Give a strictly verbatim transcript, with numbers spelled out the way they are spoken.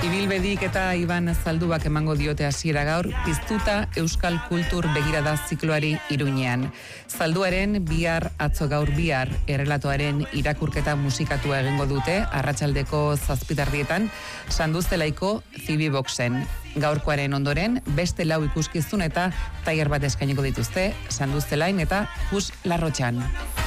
Ibilbedik eta Iban Zalduak emango diote hasiera gaur, piztuta Euskal Kultur begirada zikloari Iruñean. Zalduaren bihar atzo gaur bihar errelatoaren irakurketa musikatua egingo dute, arratsaldeko zazpitardietan, Sanduztelaiko Zibiboxen. Gaurkoaren ondoren, beste lau ikuskizun eta tailer bat eskainiko dituzte, Sanduztelain eta Pus Larrotxan.